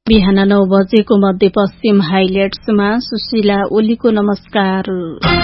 बिहान 9 बजेको मध्यपश्चिम हाइलाइट्समा सुशीला ओलीको नमस्कार।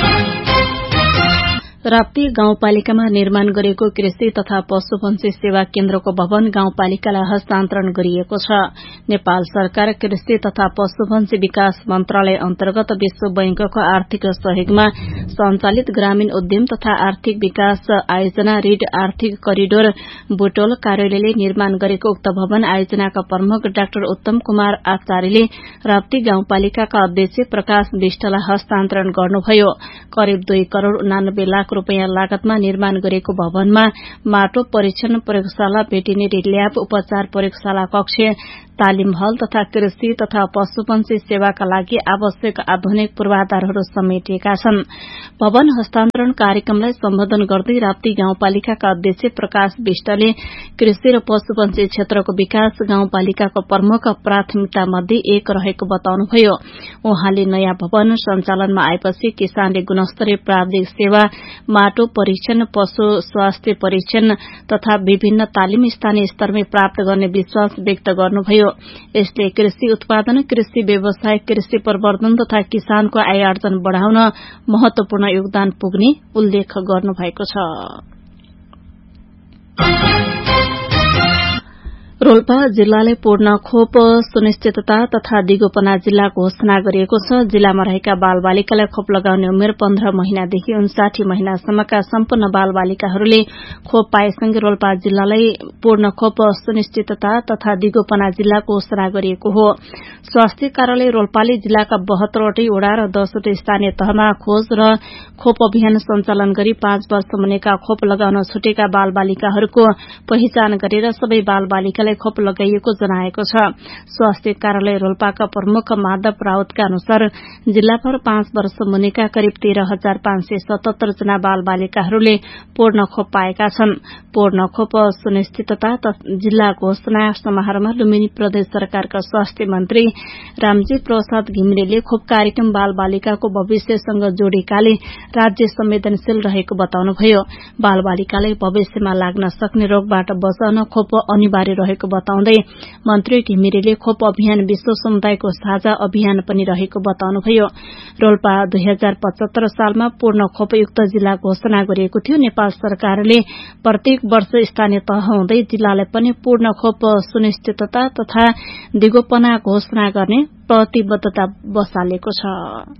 राप्ती गाउँपालिकामा निर्माण गरेको कृषि तथा पशुपन्छी सेवा केन्द्रको भवन गाउँपालिकालाई हस्तान्तरण गरिएको छ। नेपाल सरकार कृषि तथा पशुपन्छी विकास मन्त्रालय अन्तर्गत विश्व बैंकको आर्थिक सहयोगमा सञ्चालित ग्रामीण उद्यम तथा आर्थिक विकास आयोजना रीड आर्थिक करिडोर बुटोल कार्यालयले निर्माण गरेको उक्त भवन आयोजनाका प्रमुख डाक्टर उत्तम कुमार आचार्यले राप्ती गाउँपालिकाका अध्यक्ष प्रकाश विष्टलाई हस्तान्तरण गर्नुभयो। करिब 2 करोड़ 89 लाख रूपियाँ लागतमा निर्माण गरेको भवनमा माटो परीक्षण प्रयोगशाला, भेटेरिनरी ल्याब, उपचार प्रयोगशाला कक्ष, तालिम हल तथा कृषि तथा पशुपन्छी सेवाका लागि आवश्यक आधुनिक पूर्वाधारहरू समेटिएका छन्। भवन हस्तान्तरण कार्यक्रमलाई सम्बोधन गर्दै राप्ती गाउँपालिकाका अध्यक्ष प्रकाश विष्टले कृषि र पशुपन्छी क्षेत्रको विकास गाउँपालिकाको प्रमुख प्राथमिकता मध्ये एक रहेको बताउनुभयो। उहाँले नयाँ भवन सञ्चालनमा आएपछि किसानले गुणस्तरीय प्राविधिक सेवा, माटो परीक्षण, पशु स्वास्थ्य परीक्षण तथा विभिन्न तालिम स्थानीय स्तरमै प्राप्त गर्ने विश्वास व्यक्त गर्नुभयो। यसले कृषि उत्पादन, कृषि व्यवसाय, कृषि प्रवर्धन तथा किसानको आय आर्जन बढ़ाउन महत्वपूर्ण योगदान पुग्ने उल्लेख गर्नुभएको छ। रोल्पा जिल्लाले पूर्ण खोप सुनिश्चितता तथा दिगोपना जिल्ला घोषणा गरिएको छ। जिल्लामा रहेका बालबालिकालाई खोप लगाउने उमेर 15 महिनादेखि 59 महिनासम्मका सम्पूर्ण बालबालिकाहरूले खोप पाएसँगै रोल्पा जिल्लालाई पूर्ण खोप सुनिश्चितता तथा दिगोपना जिल्ला घोषणा गरिएको हो। स्वास्थ्य कार्यालय रोल्पाले जिल्लाका 72वटै वडा र 10वटै स्थानीय तहमा खोज र खोप अभियान सञ्चालन गरी 5 वर्ष मुनिका खोप लगाउन छुटेका बालबालिकाहरूको पहिचान गरेर सबै बालबालिकालाई खोप लगाइएको जनाएको छ। स्वास्थ्य कार्यालय रोल्पाका प्रमुख माधव राउतका अनुसार जिल्लाभर 5 वर्ष मुनिका करिब 13,577 जना बालबालिकाहरूले पूर्ण खोप पाएका छन्। पूर्ण खोप सुनिश्चितता जिल्ला घोषणा समारोहमा लुम्बिनी प्रदेश सरकारका स्वास्थ्य मन्त्री रामजी प्रसाद घिमिरेले खोप कार्यक्रम बालबालिकाको भविष्यसँग जोडिएकाले राज्य संवेदनशील रहेको बताउनुभयो। बालबालिकालाई भविष्यमा लाग्न सक्ने रोगबाट बचाउन खोप अनिवार्य रहेको बताउँदै मन्त्री घिमिरेले खोप अभियान विश्व समुदायको साझा अभियान पनि रहेको बताउनुभयो। रोल्पा 2075 सालमा पूर्ण खोपयुक्त जिल्ला घोषणा गरिएको थियो। नेपाल सरकारले प्रत्येक वर्ष स्थानीय तह हुँदै जिल्लालाई पनि पूर्ण खोप सुनिश्चितता तथा दिगोपना घोषणा गर्ने प्रतिबद्धता बसालेको छ।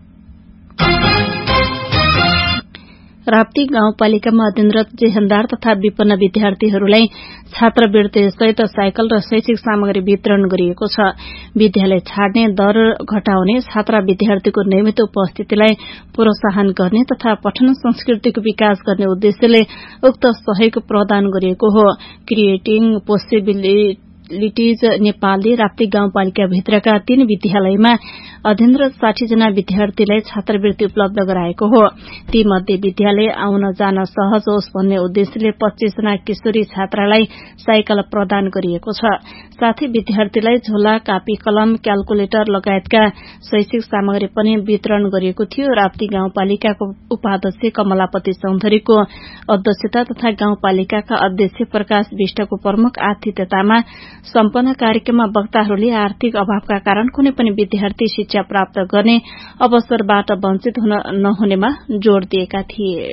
राप्ती गाउँपालिकामा अध्ययनरत जेहेन्दार तथा विपन्न विद्यार्थीहरूलाई छात्रवृत्ति सहित साइकल र शैक्षिक सामग्री वितरण गरिएको छ। विद्यालय छाड्ने दर घटाउने, छात्र विद्यार्थीको नियमित उपस्थितिलाई प्रोत्साहन गर्ने तथा पठन संस्कृतिको विकास गर्ने उद्देश्यले उक्त सहयोग प्रदान गरिएको हो। क्रिएटिङ पोसिबिलिटिज नेपालले राप्ती गाउँपालिका भित्रका 3 विद्यालयमा अध्ययनरत 60 जना विद्यार्थीलाई छात्रवृत्ति उपलब्ध गराएको हो। ती मध्ये विद्यालय आउन जान सहज होस् भन्ने उद्देश्यले 25 जना किशोरी छात्रालाई साइकल प्रदान गरिएको छ। साथै विद्यार्थीलाई झोला, कापी, कलम, क्याल्कुलेटर लगायतका शैक्षिक सामग्री पनि वितरण गरिएको थियो। राप्ती गाउँपालिकाको उपाध्यक्ष कमलापति चौधरीको अध्यक्षता तथा गाउँपालिकाका अध्यक्ष प्रकाश विष्टको प्रमुख आतिथ्यतामा सम्पन्न कार्यक्रममा वक्ताहरूले आर्थिक अभावका कारण कुनै पनि विद्यार्थी शिक्षा प्राप्त गर्ने अवसरबाट वञ्चित हुन नहुनेमा जोड़ दिएका थिए।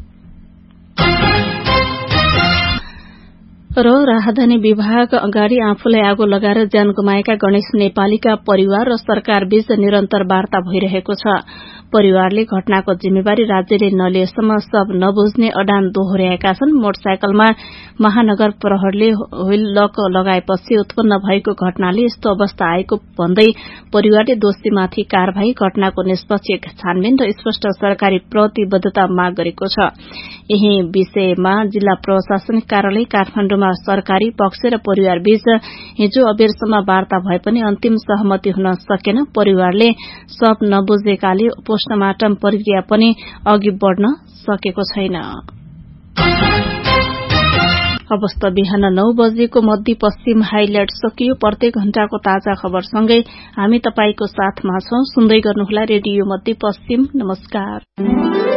र राहदानी विभाग अगाडि आफूलाई आगो लगाएर ज्यान गुमाएका गणेश नेपालीका परिवार र सरकार बीच निरन्तर वार्ता भइरहेको छ। परिवारले घटनाको जिम्मेवारी राज्यले नलिएसम्म सब नबुझ्ने अडान दोहोर्याएका छन्। मोटरसाइकलमा महानगर प्रहरले व्हील लक लगाएपछि उत्पन्न भएको घटनाले यस्तो अवस्था आएको भन्दै परिवारले दोषीमाथि कार्यवाही, घटनाको निष्पक्ष छानबिन र स्पष्ट सरकारी प्रतिबद्धता माग गरेको छ। यही विषयमा जिल्ला प्रशासनिक कार्यालय काठमाडौँमा सरकारी पक्ष र परिवार बीच हिजो अबेरसम्म वार्ता भए पनि अन्तिम सहमति हुन सकेन। परिवारले सब नबुझेकाले पोस्टमार्टम प्रक्रिया पनि अघि बढ़न सकेको छैन। अवस्था बिहान 9 बजेको मध्यपश्चिम हाइलाइट सकियो। प्रत्येक घण्टाको ताजा खबरसँगै हामी तपाईको साथमा छौं। सुन्दै गर्नुहोला रेडियो मध्यपश्चिम। नमस्कार।